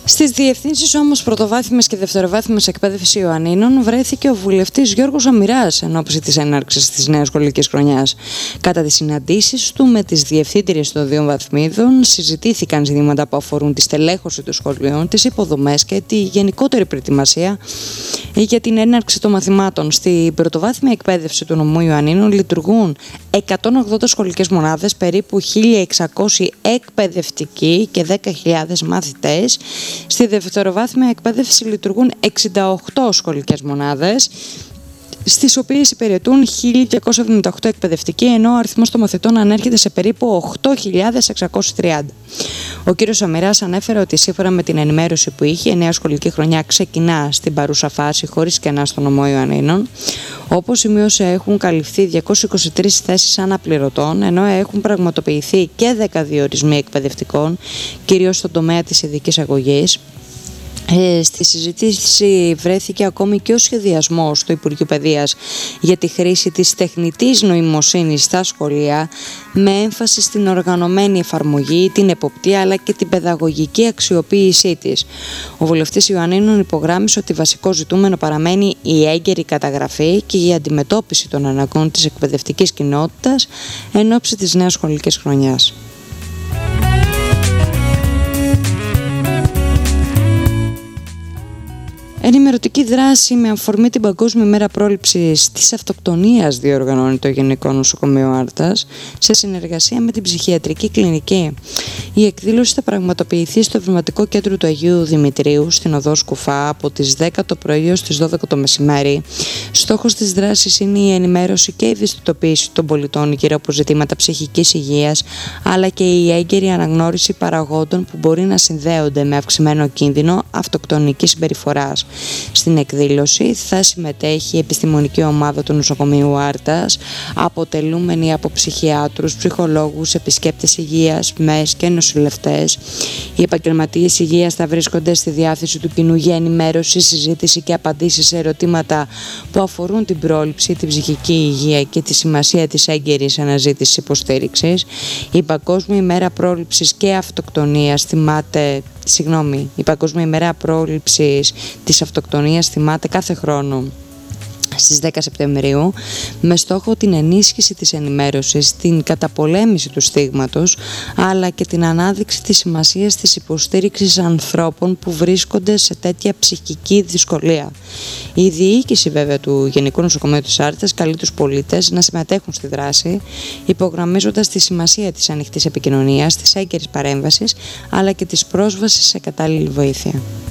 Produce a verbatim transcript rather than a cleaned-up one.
Στις διευθύνσεις όμως πρωτοβάθμιας και δευτεροβάθμιας εκπαίδευσης Ιωαννίνων βρέθηκε ο βουλευτής Γιώργος Αμυράς εν ώψη της έναρξης της νέας σχολικής χρονιάς. Κατά τις συναντήσεις του με τις διευθύντριες των δύο βαθμίδων συζητήθηκαν ζητήματα που αφορούν τη στελέχωση των σχολείων, τις υποδομές και τη γενικότερη προετοιμασία για την έναρξη των μαθημάτων. Στην πρωτοβάθμια εκπαίδευση του νομού Ιωαννίνων λειτουργούν εκατόν ογδόντα σχολικές μονάδες, περίπου χίλια εξακόσιοι εκπαιδευτικοί και δέκα χιλιάδες μαθητές. Στη δευτεροβάθμια εκπαίδευση λειτουργούν εξήντα οκτώ σχολικές μονάδες, στις οποίες υπηρετούν χίλια διακόσιοι εβδομήντα οκτώ εκπαιδευτικοί, ενώ ο αριθμός των μαθητών ανέρχεται σε περίπου οκτώ χιλιάδες εξακόσιοι τριάντα. Ο κ. Αμυράς ανέφερε ότι σύμφωνα με την ενημέρωση που είχε, η νέα σχολική χρονιά ξεκινά στην παρούσα φάση χωρίς κενά στο νομό Ιωαννίνων. Όπως σημείωσε, έχουν καλυφθεί διακόσιες είκοσι τρεις θέσεις αναπληρωτών, ενώ έχουν πραγματοποιηθεί και δέκα διορισμοί εκπαιδευτικών, κυρίως στον τομέα της ειδικής αγωγής. Ε, στη συζήτηση βρέθηκε ακόμη και ο σχεδιασμός του Υπουργείου Παιδείας για τη χρήση της τεχνητής νοημοσύνης στα σχολεία, με έμφαση στην οργανωμένη εφαρμογή, την εποπτεία αλλά και την παιδαγωγική αξιοποίησή της. Ο βουλευτής Ιωαννίνων υπογράμμισε ότι βασικό ζητούμενο παραμένει η έγκαιρη καταγραφή και η αντιμετώπιση των αναγκών της εκπαιδευτικής κοινότητας εν ώψη της νέας σχολικής χρονιάς. Ενημερωτική δράση με αφορμή την Παγκόσμια Μέρα Πρόληψης της Αυτοκτονίας διοργανώνει το Γενικό Νοσοκομείο Άρτας σε συνεργασία με την Ψυχιατρική Κλινική. Η εκδήλωση θα πραγματοποιηθεί στο Ευρηματικό Κέντρο του Αγίου Δημητρίου στην οδό Σκουφά από τις δέκα το πρωί έως τις δώδεκα το μεσημέρι. Στόχος της δράσης είναι η ενημέρωση και η ευαισθητοποίηση των πολιτών γύρω από ζητήματα ψυχικής υγείας, αλλά και η έγκαιρη αναγνώριση παραγόντων που μπορεί να συνδέονται με αυξημένο κίνδυνο αυτοκτονικής συμπεριφοράς. Στην εκδήλωση θα συμμετέχει η επιστημονική ομάδα του νοσοκομείου Άρτας, αποτελούμενη από ψυχιάτρους, ψυχολόγους, επισκέπτες υγείας, μες και νοσηλευτές. Οι επαγγελματίες υγείας θα βρίσκονται στη διάθεση του κοινού για ενημέρωση, συζήτηση και απαντήσεις σε ερωτήματα που αφορούν την πρόληψη, την ψυχική υγεία και τη σημασία της έγκαιρης αναζήτησης υποστήριξης. Η Παγκόσμια ημέρα πρόληψης και αυτοκτονίας θυμάται Συγγνώμη, η Παγκόσμια ημέρα πρόληψης της αυτοκτονίας θυμάται κάθε χρόνο στις δέκα Σεπτεμβρίου, με στόχο την ενίσχυση της ενημέρωσης, την καταπολέμηση του στίγματος, αλλά και την ανάδειξη της σημασίας της υποστήριξης ανθρώπων που βρίσκονται σε τέτοια ψυχική δυσκολία. Η διοίκηση βέβαια του Γενικού Νοσοκομείου της Άρτας καλεί τους πολίτες να συμμετέχουν στη δράση, υπογραμμίζοντας τη σημασία της ανοιχτής επικοινωνίας, της έγκαιρης παρέμβασης, αλλά και της πρόσβασης σε κατάλληλη βοήθεια.